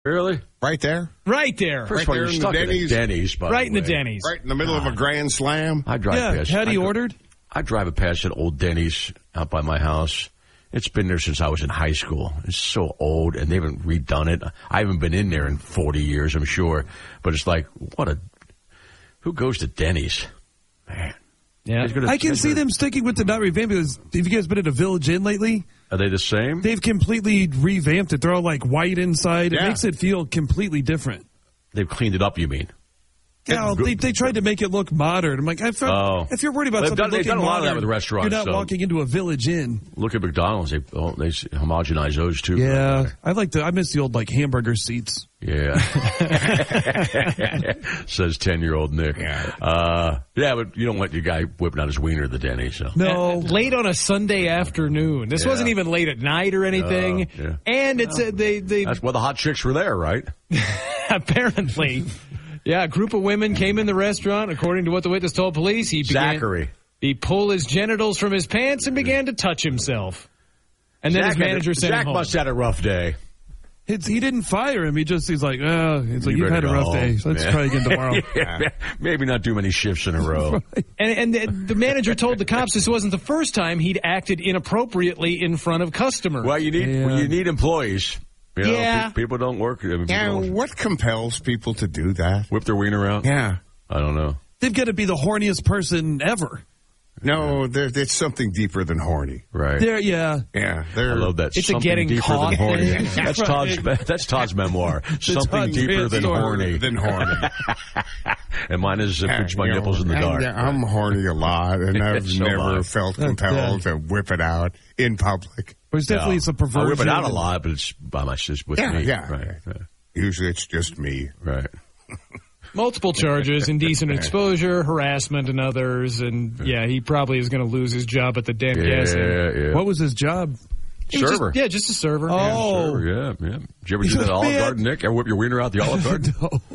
Really? Right there? Right there. First of all, you're stuck in the Denny's, by Right in the the way. Denny's. Right in the middle of a grand slam? I drive past. Had he ordered? I drive past an old Denny's out by my house. It's been there since I was in high school. It's so old, and they haven't redone it. I haven't been in there in 40 years, I'm sure. But it's like, who goes to Denny's? Man. Yeah. I can see them sticking with the not revamped because have you guys been at a Village Inn lately? Are they the same? They've completely revamped it. They're all like white inside. Yeah. It makes it feel completely different. They've cleaned it up, you mean? Yeah, they tried to make it look modern. I'm like, if you're worried about They've something done- they've looking done a lot of that modern, with restaurants, you're not so- walking into a Village Inn. Look at McDonald's. They homogenize those, too. Yeah, I miss the old like hamburger seats. Yeah. Says 10-year-old Nick. Yeah. But you don't want your guy whipping out his wiener at the Denny, so. No, Late on a Sunday afternoon. This wasn't even late at night or anything. Yeah. And it's they That's why the hot chicks were there, right? apparently. Yeah, a group of women came in the restaurant. According to what the witness told police, Zachary. He pulled his genitals from his pants and began to touch himself. And then his manager sent him Zach home. must have had a rough day. he didn't fire him. He's like, you've better had a go rough home. day. So let's try again tomorrow. Maybe not too many shifts in a row. And the manager told the cops this wasn't the first time he'd acted inappropriately in front of customers. Well, you need employees. You know, Yeah. people don't work. I mean, people Yeah, don't what compels people to do that? whip their wiener out. Yeah. I don't know. They've got to be the horniest person ever. No, it's something deeper than horny. Right. Yeah. Yeah. I love that. It's a Something getting deeper caught than horny. thing. That's Todd's memoir. Something Todd's deeper than story. horny. Than horny. And mine is puts my You know, nipples in the dark. I'm horny a lot, and I've So never am I. felt compelled to whip it out in public. There's definitely some perversion. I whip it out a lot, but it's by my sis with me. Yeah. Right. Usually it's just me. Right. Multiple charges, indecent exposure, harassment, and others. And, he probably is going to lose his job at the den. Yeah. What was his job? He was Server. just a server. Oh. Sure, yeah. Did you ever do that at Olive Man. Garden, Nick? Ever whip your wiener out the Olive Garden?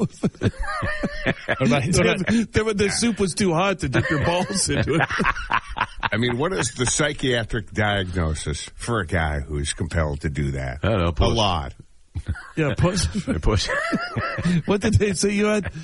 The soup was too hot to dip your balls into it. I mean, what is the psychiatric diagnosis for a guy who is compelled to do that? I don't know. A lot. Yeah, puss. What did they say you had?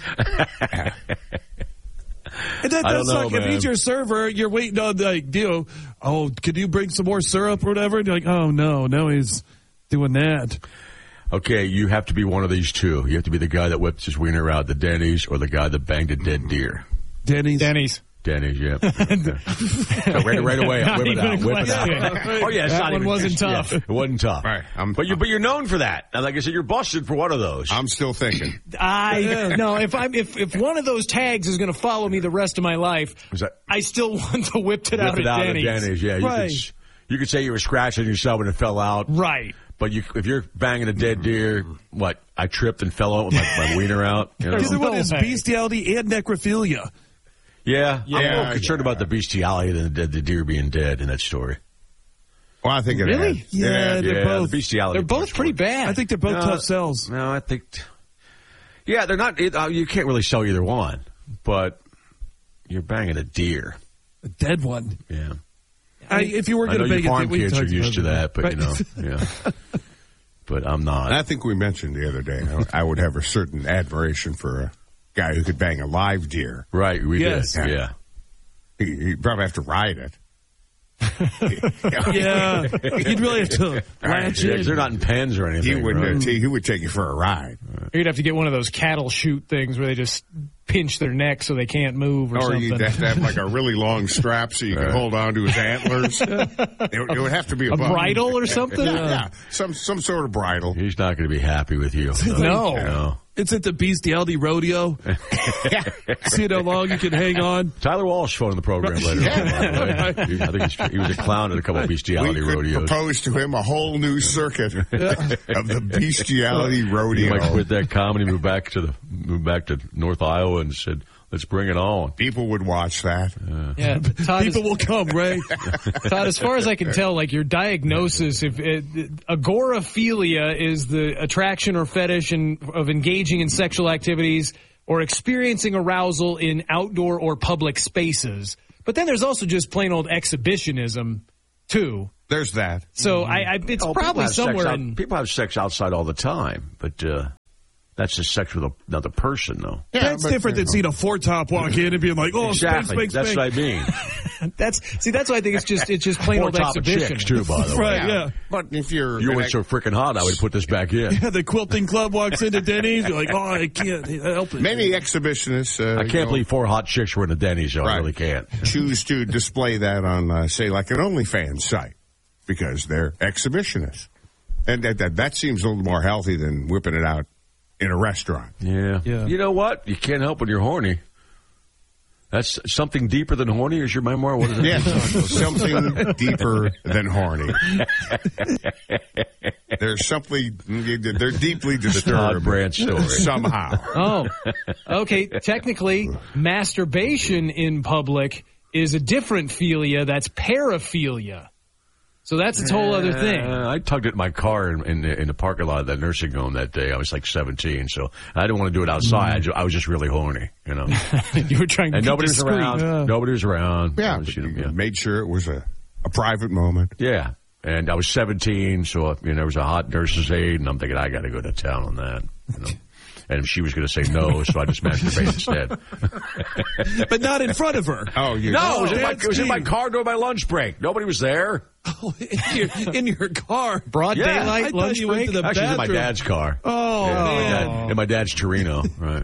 And that I don't does suck. know, If man. he's your server, you're waiting on, could you bring some more syrup or whatever? And you're like, oh, no, he's doing that. Okay, you have to be one of these two. You have to be the guy that whips his wiener out at the Denny's or the guy that banged a dead deer. Denny's. Denny's, yeah. So right away, Not whip it even a out. Whip it out. question. Oh, yeah, it's That not one even wasn't tough. It wasn't tough. Right. But you're known for that. And like I said, you're busted for one of those. I'm still thinking. If one of those tags is going to follow me the rest of my life, I still want to whip it out Whip it at out Denny's. at Denny's, yeah. Right. You could say you were scratching yourself when it fell out. Right. But if you're banging a dead deer, I tripped and fell out with my wiener out. You know? The other one No is way. bestiality and necrophilia. Yeah, I'm more concerned yeah. about the bestiality than the deer being dead in that story. Well, I think it Really? had. Yeah, they're both. The bestiality. They're both pretty bad. I think they're both tough sells. No, I think. Yeah, they're not. You can't really sell either one, but you're banging a deer. A dead one. Yeah. If you were I going know to you make it, farm we kids are talked used to about that, but Right. yeah. But I'm not. And I think we mentioned the other day, I would have a certain admiration for a guy who could bang a live deer. Right, we Yes. did. Yeah. He'd probably have to ride it. Yeah, you'd really have to latch Yeah, in. 'cause they're not in pens or anything. He would right? he would take you for a ride. You'd have to get one of those cattle shoot things where they just pinch their neck so they can't move or Or something. you'd have to have like a really long strap so you could hold on to his antlers. It would have to be a bridle or something? Yeah, some sort of bridle. He's not going to be happy with you. No. No. It's at the bestiality rodeo. See how long you can hang on. Tyler Walsh phoned the program later. I think he was a clown at a couple of We bestiality could rodeos. propose to him a whole new circuit of the bestiality He rodeo. might quit that comedy, move back to North Iowa, and said, "Let's bring it on." People would watch that. Yeah, Todd, People will come, Ray. Todd, as far as I can tell, like your diagnosis, if agoraphilia is the attraction or fetish of engaging in sexual activities or experiencing arousal in outdoor or public spaces. But then there's also just plain old exhibitionism, too. There's that. So it's probably somewhere in... People have sex outside all the time, but That's just sex with another person, though. Yeah, That's different than seeing a four-top walk in and being like, oh, Exactly. spank, That's spank, what I spank. mean. That's why I think it's just plain Four old top of exhibition. chicks, too, by the way. Right, yeah. But if you're... You went so freaking hot, I would put this back in. Yeah, the quilting club walks into Denny's. You're like, oh, I can't help it. Many exhibitionists... I can't believe 4 hot chicks were in a Denny's, so I Right. really can't. choose to display that on, say, like an OnlyFans site because they're exhibitionists. And that seems a little more healthy than whipping it out in a restaurant. Yeah. Yeah. You know what? You can't help when you're horny. That's something deeper than horny, is your memoir? What is it? Yeah, something deeper than horny. There's something, they're deeply Todd disturbed Brandt story. somehow. Oh, okay. Technically, masturbation in public is a different philia. That's paraphilia. So that's a whole other thing. I tugged it in my car in the parking lot of that nursing home that day. I was like 17, so I didn't want to do it outside. I was just really horny, you know. You were trying to And be nobody was discreet. around. Yeah. Nobody was around. I Yeah, was, but you know, you yeah. made sure it was a private moment. Yeah. And I was 17, so there was a hot nurse's aide, and I'm thinking, I got to go to town on that, you know. And she was going to say no, so I just masturbated instead. But not in front of her. Oh, you No, it that's was in my deep. car during my lunch break. Nobody was there. Oh, in your car. Broad Yeah, I daylight thought lunch you went break. to the Actually, it was in my bathroom. dad's car. Oh, man. In my dad's Torino, right.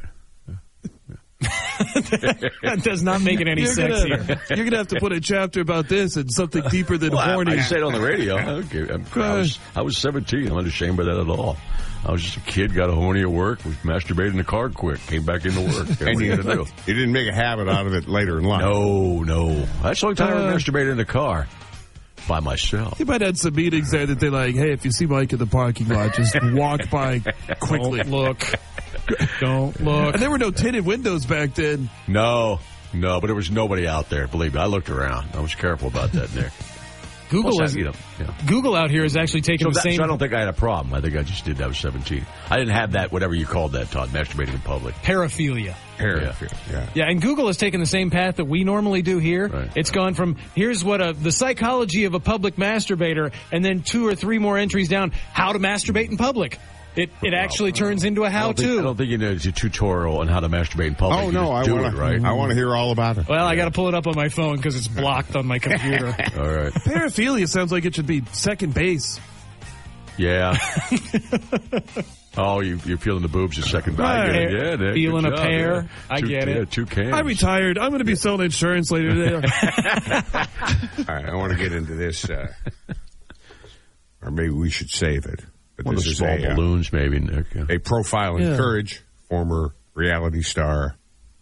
That does not make it any sexier. You're gonna have to put a chapter about this and something deeper than horny. I said it on the radio. Okay, I was 17. I'm not ashamed of that at all. I was just a kid, got horny at work, was masturbated in the car quick, came back into work. And What are you you gonna do? didn't make a habit out of it later in life. No. That's the only time I masturbated in the car by myself. You might have some meetings there that they're like, hey, if you see Mike in the parking lot, just walk by quickly. Don't look. Don't look. And there were no tinted windows back then. No, but there was nobody out there. Believe me, I looked around. I was careful about that, Nick. Google Plus, is, you know, yeah. Google out here is actually taking the same So I don't think I had a problem. I think I just did that. I was 17. I didn't have that, whatever you called that, Todd, masturbating in public. paraphilia. Yeah. Yeah, and Google has taken the same path that we normally do here. Right. It's gone from here's what the psychology of a public masturbator, and then 2 or 3 more entries down, how to masturbate in public. It actually turns into a I how-to. don't think you need a tutorial on how to masturbate in public. Oh, You no, just I do want it, right? I want to hear all about it. Well, I got to pull it up on my phone because it's blocked on my computer. All right. Paraphilia sounds like it should be second base. Yeah. Oh, you're feeling the boobs a second. I get it. Yeah, Nick, Feeling good a job, pair. yeah. I get it. Yeah, 2 cans. I retired. I'm going to be selling insurance later today. All right, I want to get into this, or maybe we should save it. But One of this the is small balloons, maybe, Nick. Yeah. a profile in Yeah. courage, former reality star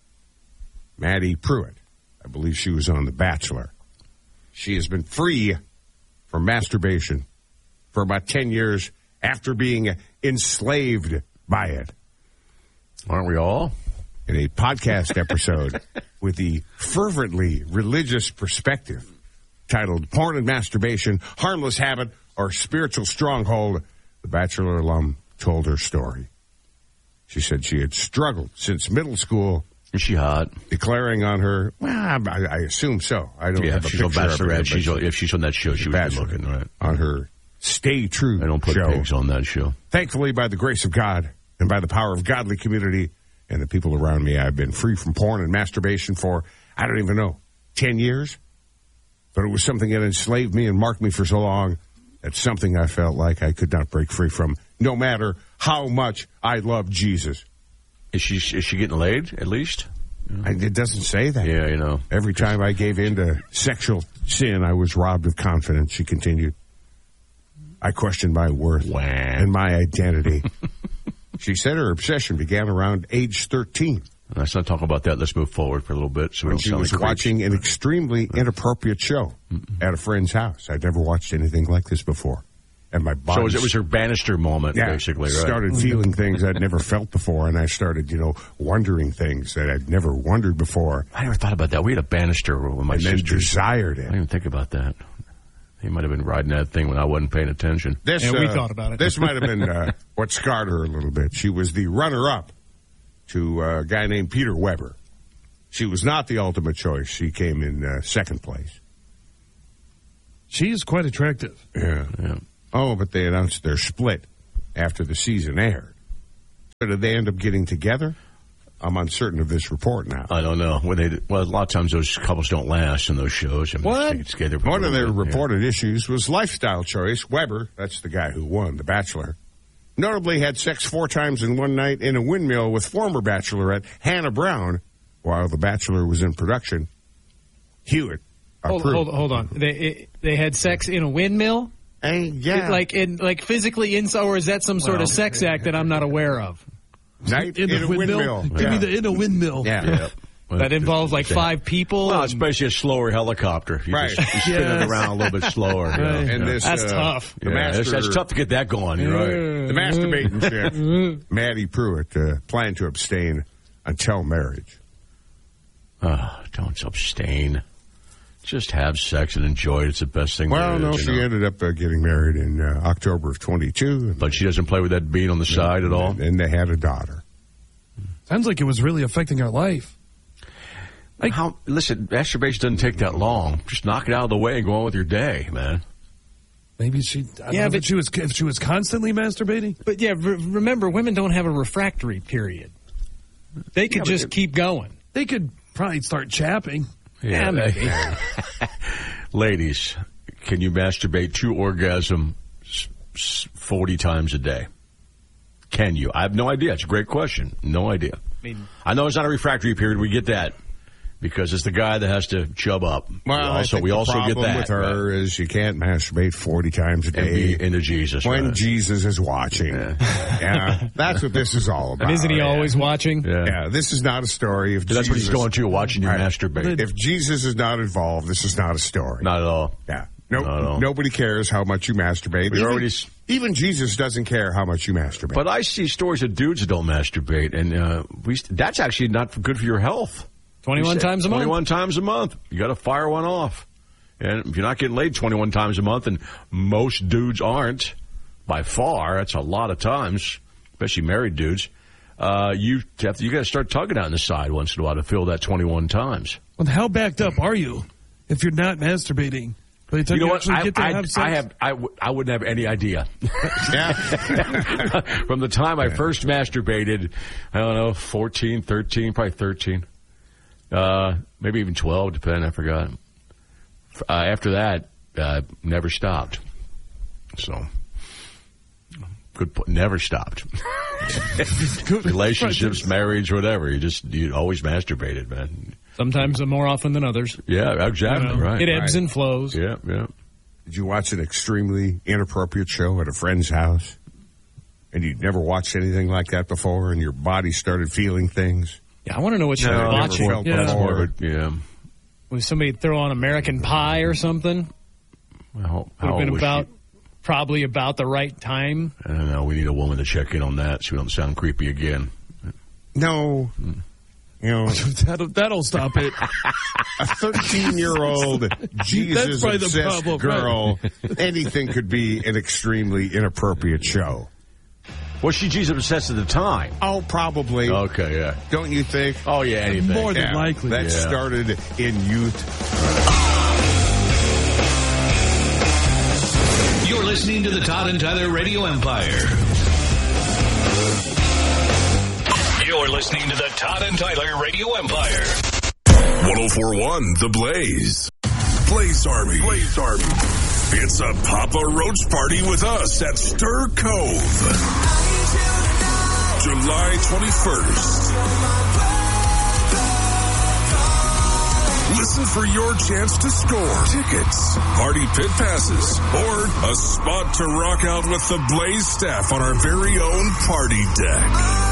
Maddie Pruitt. I believe she was on The Bachelor. She has been free from masturbation for about 10 years after being enslaved by it. Aren't we all? In a podcast episode with the fervently religious perspective titled Porn and Masturbation, Harmless Habit or Spiritual Stronghold, the Bachelor alum told her story. She said she had struggled since middle school, Is she hot? declaring on her, well, I assume so. I don't Yeah, have a she's on picture of her, Bachelorette. but If she's on that show, she was good Bachelor, looking, right? on her Stay True I don't put show. pigs on that show. Thankfully, by the grace of God and by the power of godly community and the people around me, I've been free from porn and masturbation for, I don't even know, 10 years? But it was something that enslaved me and marked me for so long. It's something I felt like I could not break free from, no matter how much I love Jesus. Is she getting laid, at least? It doesn't say that. Yeah, you know. Every time I gave in to sexual sin, I was robbed of confidence, she continued. I questioned my worth Wow. and my identity. She said her obsession began around age 13 Let's not talk about that. Let's move forward for a little bit. So we when don't she sound was like creeps. watching an extremely inappropriate show at a friend's house. I'd never watched anything like this before. And my body... So it was her banister moment, basically, right? started feeling things I'd never felt before, and I started, wondering things that I'd never wondered before, I never thought about that. We had a banister with my and then sisters. desired I it. didn't even think about that. He might have been riding that thing when I wasn't paying attention. This, Yeah, we thought about it. This might have been what scarred her a little bit. She was the runner-up to a guy named Peter Weber. She was not the ultimate choice. She came in second place. She's quite attractive. Yeah. Yeah. Oh, but they announced their split after the season aired. So did they end up getting together? I'm uncertain of this report now. I don't know. A lot of times those couples don't last in those shows. I mean, What? it's together for One a of their little bit, reported issues was lifestyle choice. Weber, that's the guy who won The Bachelor, notably had sex 4 times in one night in a windmill with former Bachelorette Hannah Brown while The Bachelor was in production. Hewitt. Hold on. They had sex in a windmill? Yeah. Like physically inside, or is that some sort of sex act that I'm not aware of? Night In a windmill? Give me the in a windmill. Yeah. Yeah. That involves like 5 people? Well, it's basically a slower helicopter. You Right. just spin it around a little bit slower. You know? Right. And this, That's tough. The Yeah, master, that's tough to get that going. You're right. the masturbating chick, Maddie Pruitt, planned to abstain until marriage. Don't abstain. Just have sex and enjoy it. It's the best thing Well, there no, is. she ended up getting married in October of 22. But she doesn't play with that bean on the side at all? And they had a daughter. Sounds like it was really affecting her life. Listen, masturbation doesn't take that long. Just knock it out of the way and go on with your day, man. Maybe she. I don't know but if she was constantly masturbating. But yeah, remember, women don't have a refractory period. They could just keep going. They could probably start chapping. Yeah, maybe. Ladies, can you masturbate to orgasm 40 times a day? Can you? I have no idea. It's a great question. No idea. I know it's not a refractory period. We get that because it's the guy that has to chub up. Well, I think we the also get problem that. with her is you can't masturbate 40 times a And day be into Jesus. when right? Jesus is watching. Yeah, that's what this is all about. But isn't he always watching? Yeah. Yeah, this is not a story. If That's what he's Jesus- going to, watching you Right. masturbate. If Jesus is not involved, this is not a story. Not at all. Yeah. Not at all. Nobody cares how much you masturbate. Even Jesus doesn't care how much you masturbate. But I see stories of dudes that don't masturbate, and that's actually not good for your health. 21 times a month. 21 times a month. You got to fire one off. And if you're not getting laid 21 times a month, and most dudes aren't, by far, that's a lot of times, especially married dudes, you got to start tugging out on the side once in a while to fill that 21 times. Well, how backed up are you if you're not masturbating? By the time You know what? actually get to have sex? I wouldn't have any idea. yeah. From the time I first masturbated, I don't know, 14, 13, probably 13. Maybe even 12, depending, I forgot. After that, never stopped. So, never stopped. Relationships, marriage, whatever. You always masturbated, man. Sometimes more often than others. Yeah, exactly, right. It ebbs and flows. Yeah, yeah. Did you watch an extremely inappropriate show at a friend's house? And you'd never watched anything like that before, and your body started feeling things? Yeah, I want to know what you're never watching. felt Yeah. before. Yeah. Was somebody throw on American Pie or something? Well, Would have how been was about probably about the right time. I don't know. We need a woman to check in on that so we don't sound creepy again. No. You know, That'll stop it. a 13-year-old Jesus-obsessed problem, girl, anything could be an extremely inappropriate show. Was she Jesus obsessed at the time? Oh, probably. Okay, yeah. Don't you think? Oh, yeah, anything. More than Yeah, likely. that Yeah. started in youth. You're listening to the Todd and Tyler Radio Empire. You're listening to the Todd and Tyler Radio Empire. 104.1 The Blaze. Blaze Army. It's a Papa Roach party with us at Stir Cove. July 21st. Listen for your chance to score tickets, party pit passes, or a spot to rock out with the Blaze staff on our very own party deck.